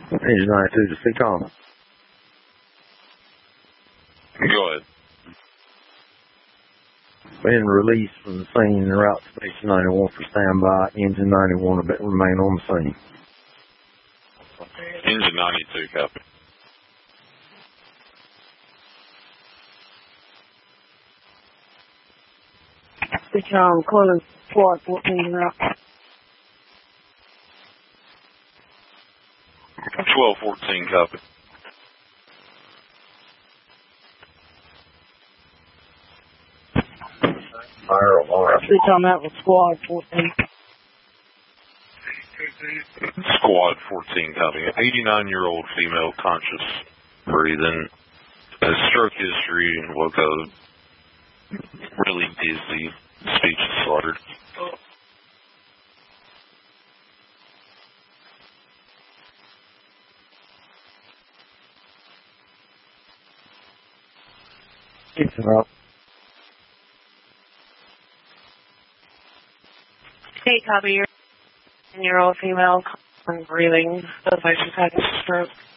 Engine 92 to CCOM. Go ahead. Been released from the scene en route to Station 91 for standby. Engine 91 will remain on the scene. Engine 92, copy. CCOM, calling Squad 14 en route. 1214, copy. Fire alarm. CCOM out with Squad 14. Squad 14, copy. 89-year-old female, conscious, breathing, has stroke history, woke up really dizzy, speech is slaughtered. It's up. Hey, copy. Your 9-year-old female, breathing, looks like she's had a stroke.